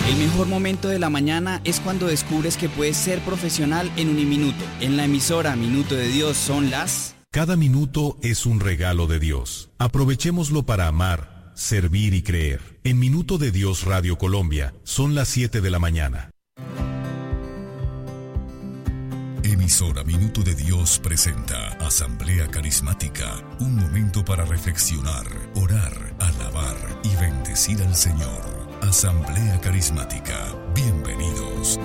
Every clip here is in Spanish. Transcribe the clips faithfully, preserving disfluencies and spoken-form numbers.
El mejor momento de la mañana es cuando descubres que puedes ser profesional en un minuto. En la emisora Minuto de Dios son las... Cada minuto es un regalo de Dios. Aprovechémoslo para amar, servir y creer. En Minuto de Dios Radio Colombia son las siete de la mañana. Emisora Minuto de Dios presenta Asamblea Carismática, un momento para reflexionar, orar, alabar y bendecir al Señor. Asamblea Carismática, bienvenidos.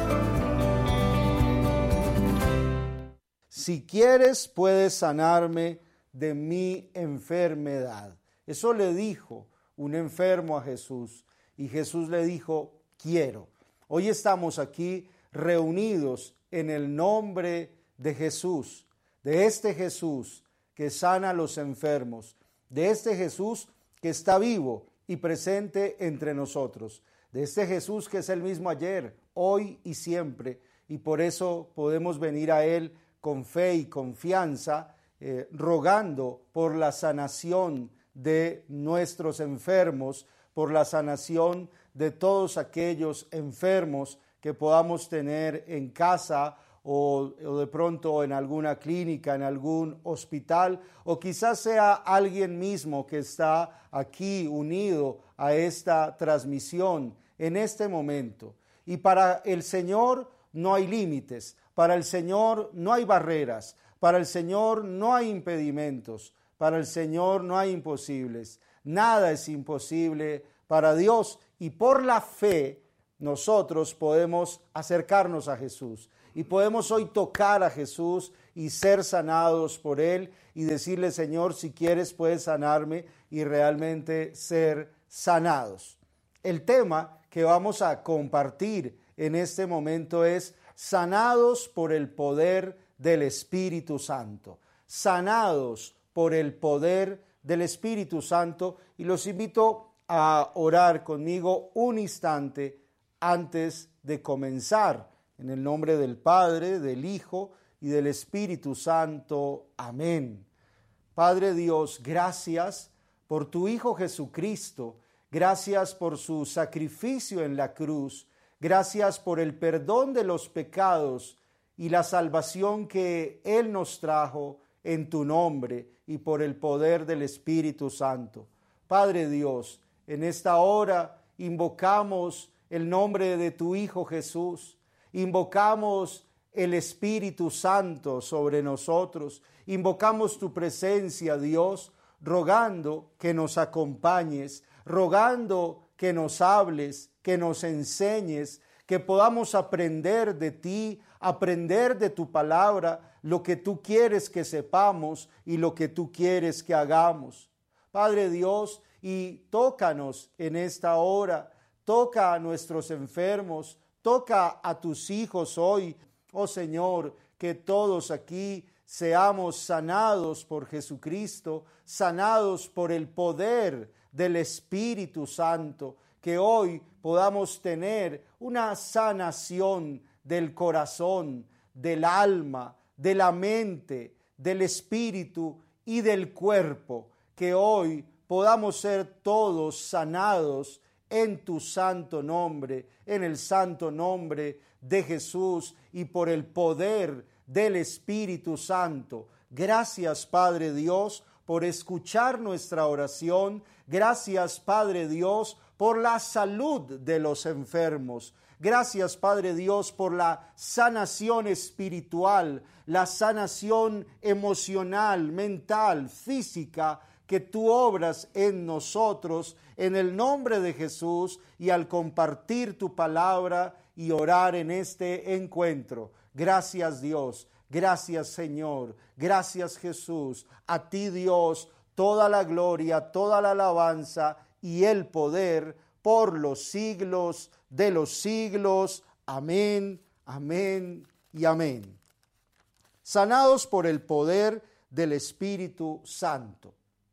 Si quieres, puedes sanarme de mi enfermedad. Eso le dijo un enfermo a Jesús y Jesús le dijo, quiero. Hoy estamos aquí reunidos en el nombre de Jesús, de este Jesús que sana a los enfermos, de este Jesús que está vivo y presente entre nosotros, de este Jesús que es el mismo ayer, hoy y siempre, y por eso podemos venir a Él con fe y confianza, eh, rogando por la sanación de nuestros enfermos, por la sanación de todos aquellos enfermos que podamos tener en casa o, o de pronto en alguna clínica, en algún hospital, o quizás sea alguien mismo que está aquí unido a esta transmisión en este momento. Y para el Señor no hay límites, para el Señor no hay barreras, para el Señor no hay impedimentos, para el Señor no hay imposibles. Nada es imposible para Dios y por la fe nosotros podemos acercarnos a Jesús y podemos hoy tocar a Jesús y ser sanados por Él y decirle, Señor, si quieres puedes sanarme y realmente ser sanados. El tema que vamos a compartir en este momento es sanados por el poder del Espíritu Santo. Sanados por el poder del Espíritu Santo y los invito a orar conmigo un instante antes de comenzar, en el nombre del Padre, del Hijo y del Espíritu Santo. Amén. Padre Dios, gracias por tu Hijo Jesucristo, gracias por su sacrificio en la cruz, gracias por el perdón de los pecados y la salvación que Él nos trajo en tu nombre y por el poder del Espíritu Santo. Padre Dios, en esta hora invocamos el nombre de tu Hijo Jesús, invocamos el Espíritu Santo sobre nosotros, invocamos tu presencia, Dios, rogando que nos acompañes, rogando que nos hables, que nos enseñes, que podamos aprender de ti, aprender de tu palabra, lo que tú quieres que sepamos y lo que tú quieres que hagamos. Padre Dios, y tócanos en esta hora, toca a nuestros enfermos, toca a tus hijos hoy, oh Señor, que todos aquí seamos sanados por Jesucristo, sanados por el poder del Espíritu Santo, que hoy podamos tener una sanación del corazón, del alma, de la mente, del espíritu y del cuerpo, que hoy podamos ser todos sanados en tu santo nombre, en el santo nombre de Jesús y por el poder del Espíritu Santo. Gracias, Padre Dios, por escuchar nuestra oración. Gracias, Padre Dios, por la salud de los enfermos. Gracias, Padre Dios, por la sanación espiritual, la sanación emocional, mental, física, que tú obras en nosotros, en el nombre de Jesús, y al compartir tu palabra y orar en este encuentro. Gracias, Dios. Gracias, Señor. Gracias, Jesús. A ti, Dios, toda la gloria, toda la alabanza y el poder por los siglos de los siglos. Amén, amén y amén. Sanados por el poder del Espíritu Santo.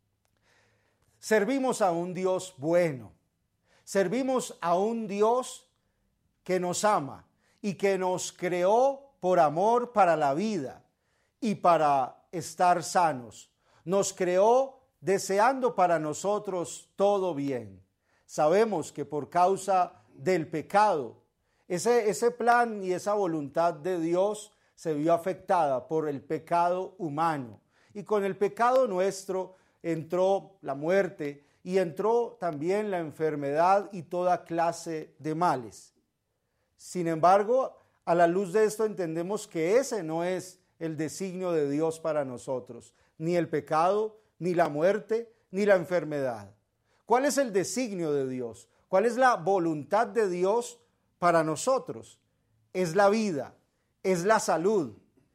Servimos a un Dios bueno, servimos a un Dios que nos ama y que nos creó por amor para la vida y para estar sanos. Nos creó deseando para nosotros todo bien. Sabemos que por causa del pecado. Ese, ese plan y esa voluntad de Dios se vio afectada por el pecado humano. Y con el pecado nuestro entró la muerte y entró también la enfermedad y toda clase de males. Sin embargo, a la luz de esto entendemos que ese no es el designio de Dios para nosotros, ni el pecado, ni la muerte, ni la enfermedad. ¿Cuál es el designio de Dios? ¿Cuál es la voluntad de Dios para nosotros? Es la vida, es la salud,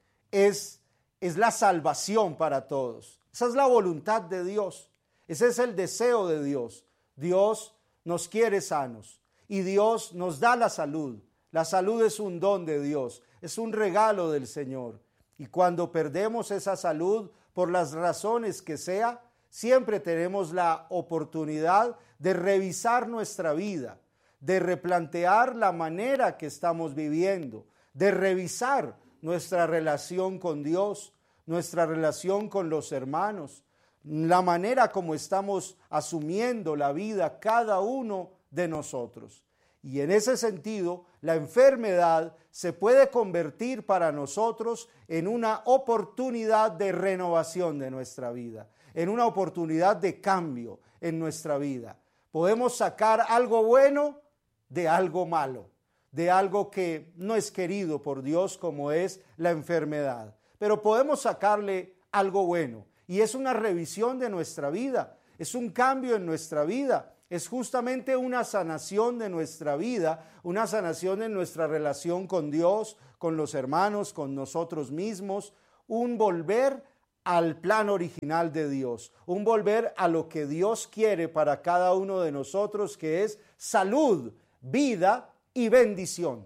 es, es la salvación para todos. Esa es la voluntad de Dios, ese es el deseo de Dios. Dios nos quiere sanos y Dios nos da la salud. La salud es un don de Dios, es un regalo del Señor. Y cuando perdemos esa salud, por las razones que sea, siempre tenemos la oportunidad de revisar nuestra vida, de replantear la manera que estamos viviendo, de revisar nuestra relación con Dios, nuestra relación con los hermanos, la manera como estamos asumiendo la vida cada uno de nosotros. Y en ese sentido, la enfermedad se puede convertir para nosotros en una oportunidad de renovación de nuestra vida, en una oportunidad de cambio en nuestra vida. Podemos sacar algo bueno de algo malo, de algo que no es querido por Dios como es la enfermedad. Pero podemos sacarle algo bueno y es una revisión de nuestra vida, es un cambio en nuestra vida. Es justamente una sanación de nuestra vida, una sanación en nuestra relación con Dios, con los hermanos, con nosotros mismos, un volver al plan original de Dios, un volver a lo que Dios quiere para cada uno de nosotros, que es salud, vida y bendición.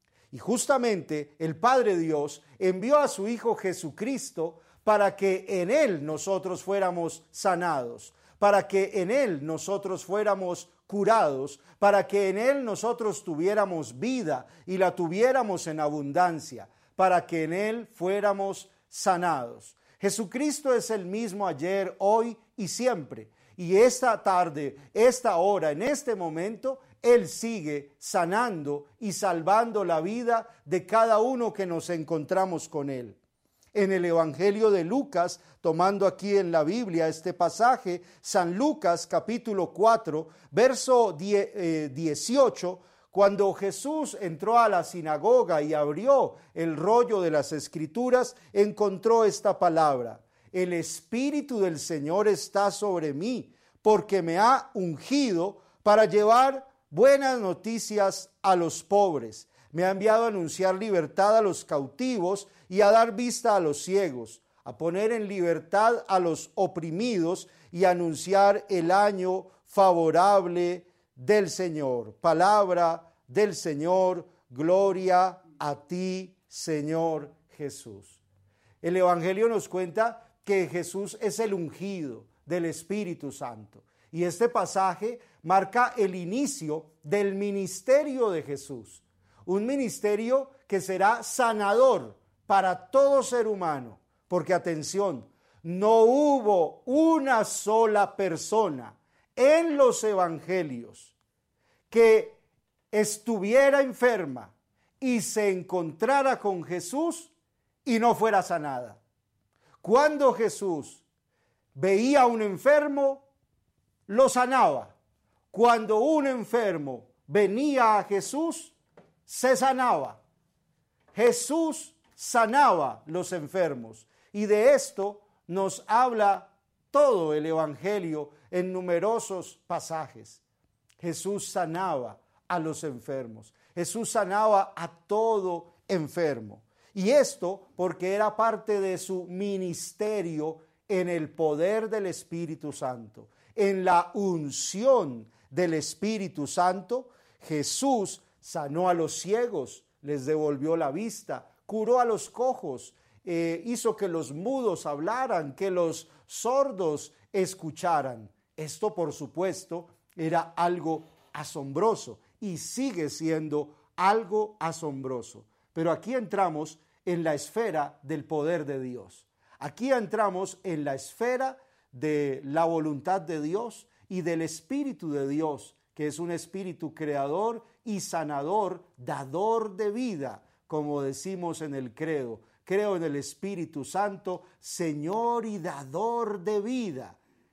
Y justamente el Padre Dios envió a su Hijo Jesucristo para que en Él nosotros fuéramos sanados, para que en Él nosotros fuéramos curados, para que en Él nosotros tuviéramos vida y la tuviéramos en abundancia, para que en Él fuéramos sanados. Jesucristo es el mismo ayer, hoy y siempre. Y esta tarde, esta hora, en este momento, Él sigue sanando y salvando la vida de cada uno que nos encontramos con Él. En el Evangelio de Lucas, tomando aquí en la Biblia este pasaje, San Lucas capítulo cuatro, verso dieciocho, cuando Jesús entró a la sinagoga y abrió el rollo de las Escrituras, encontró esta palabra: el Espíritu del Señor está sobre mí, porque me ha ungido para llevar buenas noticias a los pobres. Me ha enviado a anunciar libertad a los cautivos y a dar vista a los ciegos, a poner en libertad a los oprimidos y a anunciar el año favorable del Señor. Palabra del Señor, gloria a ti, Señor Jesús. El Evangelio nos cuenta que Jesús es el ungido del Espíritu Santo. Y este pasaje marca el inicio del ministerio de Jesús. Un ministerio que será sanador para todo ser humano. Porque atención, no hubo una sola persona en los evangelios que estuviera enferma y se encontrara con Jesús y no fuera sanada. Cuando Jesús veía a un enfermo, lo sanaba. Cuando un enfermo venía a Jesús, se sanaba. Jesús sanaba los enfermos. Y de esto nos habla todo el Evangelio en numerosos pasajes. Jesús sanaba a los enfermos. Jesús sanaba a todo enfermo. Y esto porque era parte de su ministerio en el poder del Espíritu Santo. En la unción del Espíritu Santo, Jesús sanó a los ciegos, les devolvió la vista, curó a los cojos, eh, hizo que los mudos hablaran, que los sordos escucharan. Esto, por supuesto, era algo asombroso y sigue siendo algo asombroso. Pero aquí entramos en la esfera del poder de Dios. Aquí entramos en la esfera de la voluntad de Dios y del Espíritu de Dios que es un espíritu creador y sanador, dador de vida, como decimos en el credo. Creo en el Espíritu Santo, Señor y dador de vida.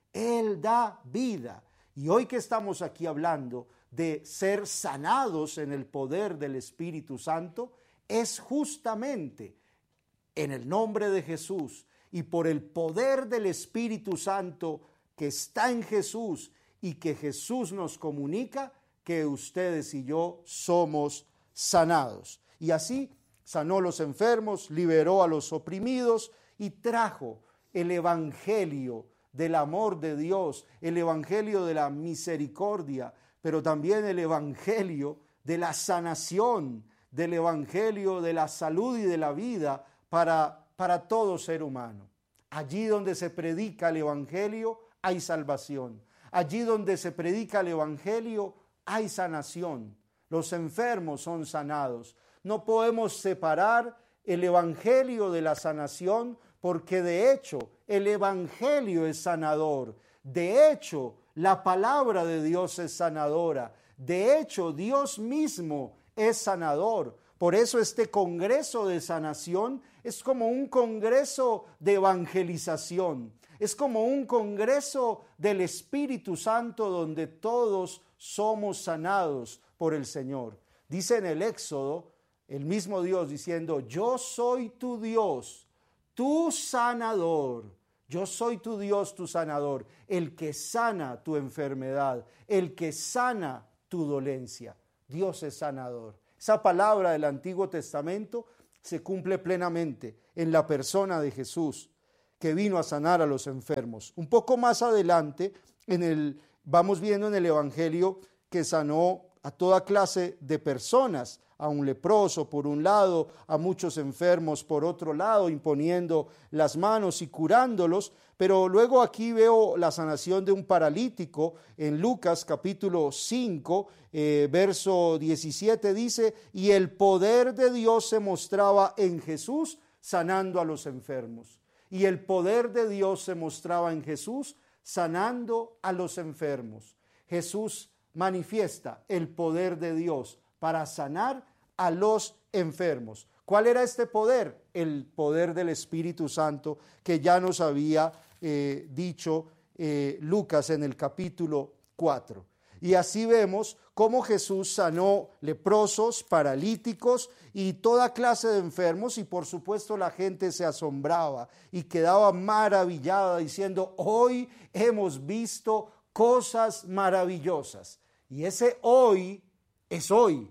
Él da vida. Y hoy que estamos aquí hablando de ser sanados en el poder del Espíritu Santo, es justamente en el nombre de Jesús y por el poder del Espíritu Santo que está en Jesús y que Jesús nos comunica, que ustedes y yo somos sanados. Y así sanó a los enfermos, liberó a los oprimidos y trajo el evangelio del amor de Dios, el evangelio de la misericordia, pero también el evangelio de la sanación, del evangelio de la salud y de la vida para, para todo ser humano. Allí donde se predica el evangelio hay salvación. Allí donde se predica el evangelio hay sanación. Los enfermos son sanados. No podemos separar el evangelio de la sanación porque de hecho el evangelio es sanador. De hecho, la palabra de Dios es sanadora. De hecho, Dios mismo es sanador. Por eso este congreso de sanación es como un congreso de evangelización. Es como un congreso del Espíritu Santo donde todos somos sanados por el Señor. Dice en el Éxodo, el mismo Dios diciendo, yo soy tu Dios, tu sanador. Yo soy tu Dios, tu sanador, el que sana tu enfermedad, el que sana tu dolencia. Dios es sanador. Esa palabra del Antiguo Testamento se cumple plenamente en la persona de Jesús, que vino a sanar a los enfermos. Un poco más adelante, en el, vamos viendo en el Evangelio que sanó a toda clase de personas, a un leproso por un lado, a muchos enfermos por otro lado, imponiendo las manos y curándolos. Pero luego aquí veo la sanación de un paralítico en Lucas capítulo cinco, eh, verso diecisiete dice, y el poder de Dios se mostraba en Jesús sanando a los enfermos. Y el poder de Dios se mostraba en Jesús sanando a los enfermos. Jesús manifiesta el poder de Dios para sanar a los enfermos. ¿Cuál era este poder? El poder del Espíritu Santo que ya nos había eh, dicho eh, Lucas en el capítulo cuatro. Y así vemos cómo Jesús sanó leprosos, paralíticos y toda clase de enfermos, y por supuesto la gente se asombraba y quedaba maravillada diciendo, hoy hemos visto cosas maravillosas. Y ese hoy es hoy.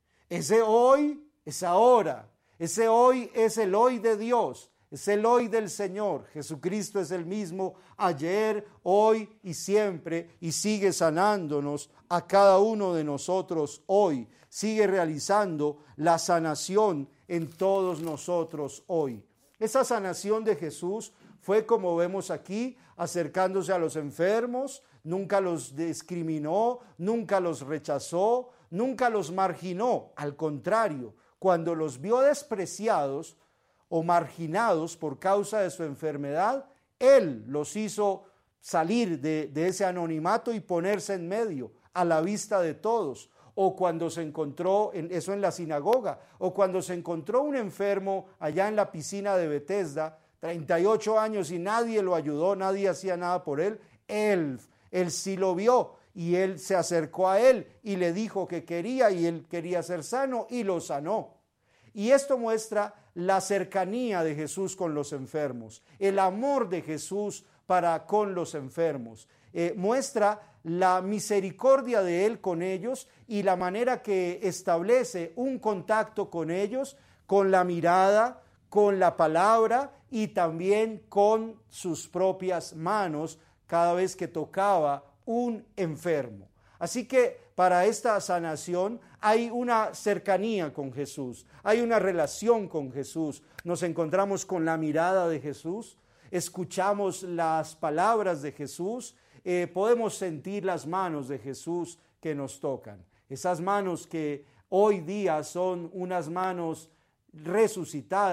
Ese hoy es ahora. Ese hoy es el hoy de Dios. Es el hoy del Señor. Jesucristo es el mismo ayer, hoy y siempre, y sigue sanándonos a cada uno de nosotros hoy. Sigue realizando la sanación en todos nosotros hoy. Esa sanación de Jesús fue, como vemos aquí, acercándose a los enfermos, nunca los discriminó, nunca los rechazó, nunca los marginó. Al contrario, cuando los vio despreciados o marginados por causa de su enfermedad, Él los hizo salir de, de ese anonimato y ponerse en medio, a la vista de todos. O cuando se encontró, en, eso en la sinagoga, o cuando se encontró un enfermo allá en la piscina de Betesda, treinta y ocho años y nadie lo ayudó, nadie hacía nada por él, él, él sí lo vio y él se acercó a él y le dijo que quería y él quería ser sano y lo sanó. Y esto muestra la cercanía de Jesús con los enfermos, el amor de Jesús para con los enfermos. Eh, muestra la misericordia de Él con ellos y la manera que establece un contacto con ellos, con la mirada, con la palabra y también con sus propias manos cada vez que tocaba un enfermo. Así que para esta sanación hay una cercanía con Jesús, hay una relación con Jesús. Nos encontramos con la mirada de Jesús, escuchamos las palabras de Jesús, eh, podemos sentir las manos de Jesús que nos tocan. Esas manos que hoy día son unas manos resucitadas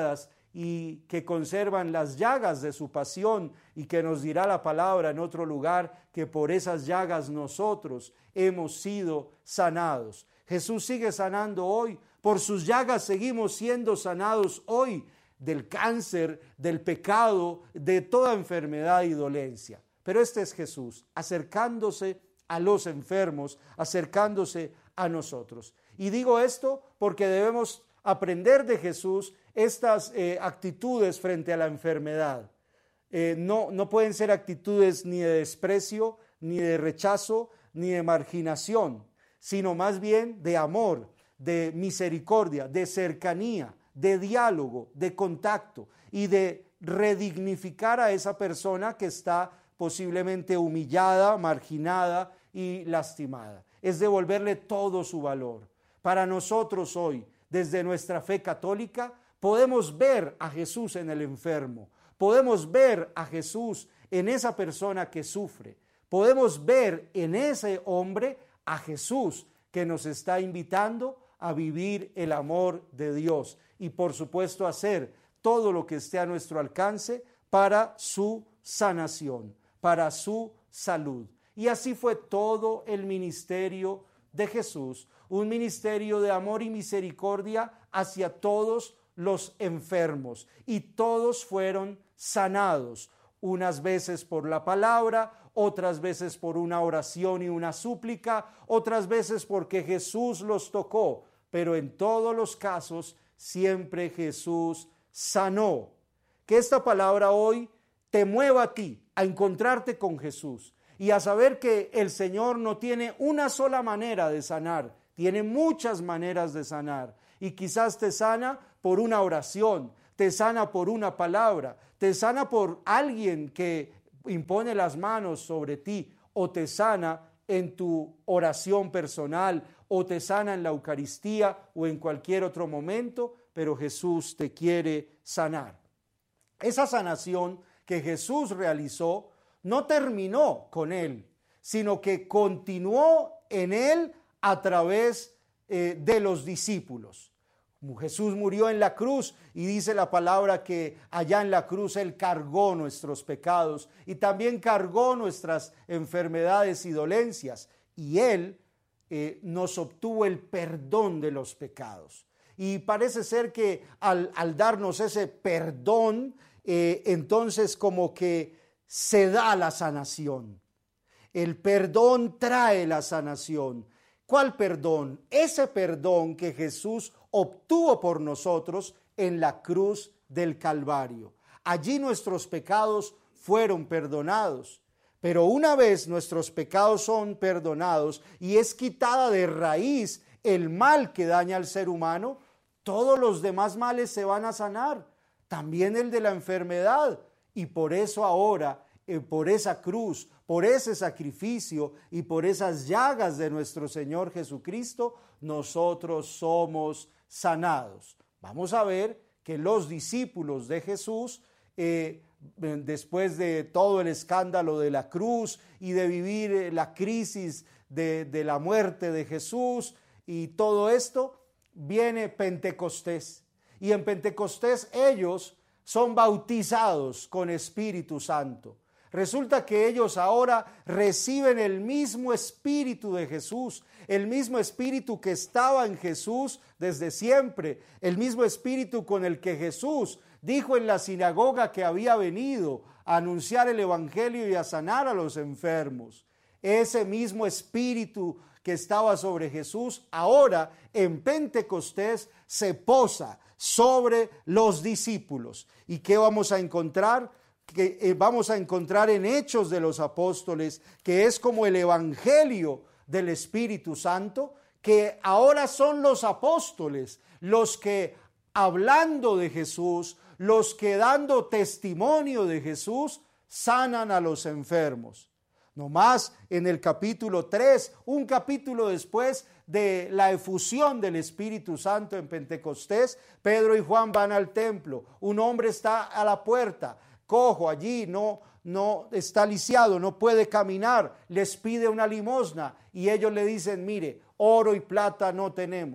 y que conservan las llagas de su pasión, y que nos dirá la palabra en otro lugar que por esas llagas nosotros hemos sido sanados. Jesús sigue sanando hoy, por sus llagas seguimos siendo sanados hoy del cáncer, del pecado, de toda enfermedad y dolencia. Pero este es Jesús, acercándose a los enfermos, acercándose a nosotros. Y digo esto porque debemos aprender de Jesús estas eh, actitudes frente a la enfermedad. Eh, no, no pueden ser actitudes ni de desprecio, ni de rechazo, ni de marginación, sino más bien de amor, de misericordia, de cercanía, de diálogo, de contacto y de redignificar a esa persona que está posiblemente humillada, marginada y lastimada. Es devolverle todo su valor. Para nosotros hoy, desde nuestra fe católica, podemos ver a Jesús en el enfermo, podemos ver a Jesús en esa persona que sufre, podemos ver en ese hombre a Jesús que nos está invitando a vivir el amor de Dios y por supuesto hacer todo lo que esté a nuestro alcance para su sanación, para su salud. Y así fue todo el ministerio de Jesús, un ministerio de amor y misericordia hacia todos los enfermos, y todos fueron sanados, unas veces por la palabra, otras veces por una oración y una súplica, otras veces porque Jesús los tocó, pero en todos los casos siempre Jesús sanó. Que esta palabra hoy te mueva a ti a encontrarte con Jesús y a saber que el Señor no tiene una sola manera de sanar, tiene muchas maneras de sanar, y quizás te sana por una oración, te sana por una palabra, te sana por alguien que impone las manos sobre ti, o te sana en tu oración personal, o te sana en la Eucaristía o en cualquier otro momento, pero Jesús te quiere sanar. Esa sanación que Jesús realizó no terminó con él, sino que continuó en él a través eh, de los discípulos. Jesús murió en la cruz y dice la palabra que allá en la cruz Él cargó nuestros pecados y también cargó nuestras enfermedades y dolencias, y Él eh, nos obtuvo el perdón de los pecados. Y parece ser que al, al darnos ese perdón, eh, entonces como que se da la sanación. El perdón trae la sanación. ¿Cuál perdón? Ese perdón que Jesús obtuvo por nosotros en la cruz del Calvario. Allí nuestros pecados fueron perdonados. Pero una vez nuestros pecados son perdonados y es quitada de raíz el mal que daña al ser humano, todos los demás males se van a sanar, también el de la enfermedad. Y por eso ahora, eh, por esa cruz, por ese sacrificio y por esas llagas de nuestro Señor Jesucristo, nosotros somos sanados. Vamos a ver que los discípulos de Jesús, eh, después de todo el escándalo de la cruz y de vivir la crisis de, de la muerte de Jesús y todo esto, viene Pentecostés. Y en Pentecostés ellos son bautizados con Espíritu Santo. Resulta que ellos ahora reciben el mismo Espíritu de Jesús, el mismo Espíritu que estaba en Jesús desde siempre, el mismo Espíritu con el que Jesús dijo en la sinagoga que había venido a anunciar el Evangelio y a sanar a los enfermos. Ese mismo Espíritu que estaba sobre Jesús, ahora en Pentecostés se posa sobre los discípulos. ¿Y qué vamos a encontrar? Que eh, vamos a encontrar en Hechos de los Apóstoles, que es como el Evangelio del Espíritu Santo, que ahora son los apóstoles los que, hablando de Jesús, los que dando testimonio de Jesús, sanan a los enfermos. No más en el capítulo tres, un capítulo después de la efusión del Espíritu Santo en Pentecostés, Pedro y Juan van al templo, un hombre está a la puerta, cojo allí, no, no está lisiado, no puede caminar, les pide una limosna y ellos le dicen, mire, oro y plata no tenemos,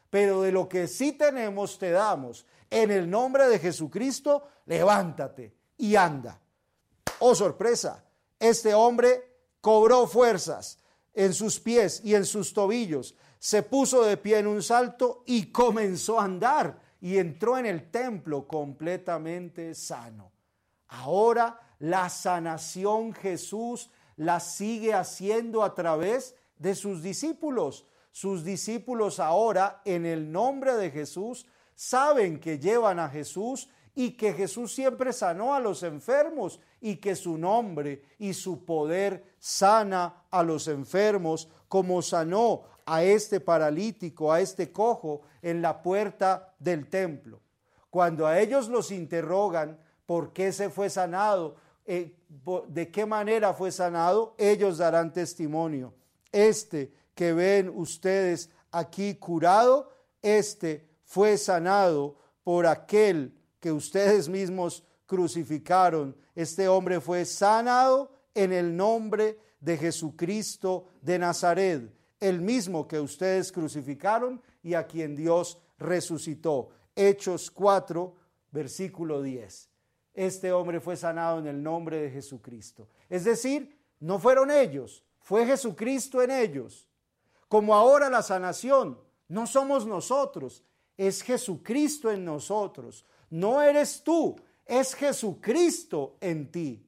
pero de lo que sí tenemos te damos. En el nombre de Jesucristo, levántate y anda. Oh, sorpresa, este hombre cobró fuerzas en sus pies y en sus tobillos, se puso de pie en un salto y comenzó a andar y entró en el templo completamente sano. Ahora la sanación Jesús la sigue haciendo a través de sus discípulos. Sus discípulos ahora, en el nombre de Jesús, saben que llevan a Jesús y que Jesús siempre sanó a los enfermos y que su nombre y su poder sana a los enfermos, como sanó a este paralítico, a este cojo en la puerta del templo. Cuando a ellos los interrogan por qué se fue sanado, eh, de qué manera fue sanado, ellos darán testimonio. Este que ven ustedes aquí curado, este fue sanado por aquel que ustedes mismos crucificaron. Este hombre fue sanado en el nombre de Jesucristo de Nazaret, el mismo que ustedes crucificaron y a quien Dios resucitó. Hechos cuatro, versículo diez. Este hombre fue sanado en el nombre de Jesucristo. Es decir, no fueron ellos, fue Jesucristo en ellos. Como ahora la sanación no somos nosotros, es Jesucristo en nosotros. No eres tú, es Jesucristo en ti.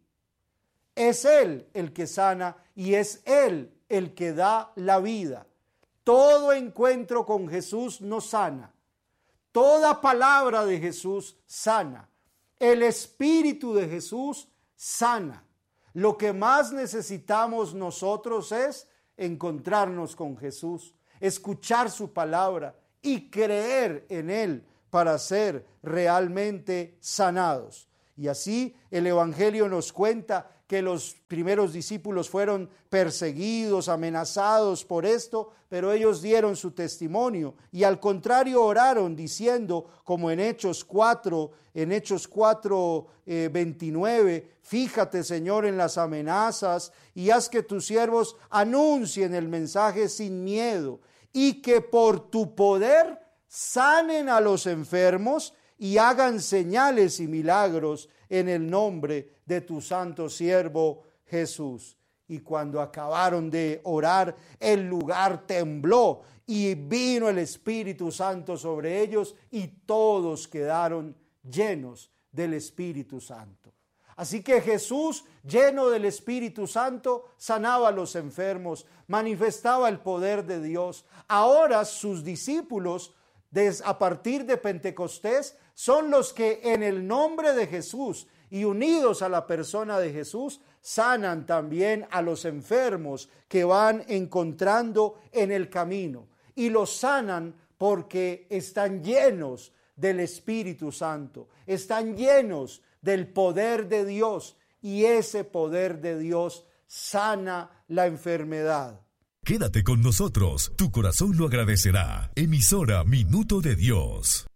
Es Él el que sana y es Él el que da la vida. Todo encuentro con Jesús nos sana. Toda palabra de Jesús sana. El Espíritu de Jesús sana. Lo que más necesitamos nosotros es encontrarnos con Jesús, escuchar su palabra y creer en Él para ser realmente sanados. Y así el Evangelio nos cuenta que los primeros discípulos fueron perseguidos, amenazados por esto, pero ellos dieron su testimonio y al contrario oraron diciendo, como en Hechos cuatro, en Hechos cuatro, eh, veintinueve, fíjate, Señor, en las amenazas y haz que tus siervos anuncien el mensaje sin miedo y que por tu poder sanen a los enfermos y hagan señales y milagros en el nombre de tu santo siervo Jesús. Y cuando acabaron de orar, el lugar tembló y vino el Espíritu Santo sobre ellos y todos quedaron llenos del Espíritu Santo. Así que Jesús, lleno del Espíritu Santo, sanaba a los enfermos, manifestaba el poder de Dios. Ahora sus discípulos, a partir de Pentecostés, son los que en el nombre de Jesús y unidos a la persona de Jesús, sanan también a los enfermos que van encontrando en el camino. Y los sanan porque están llenos del Espíritu Santo, están llenos del poder de Dios y ese poder de Dios sana la enfermedad. Quédate con nosotros, tu corazón lo agradecerá. Emisora Minuto de Dios.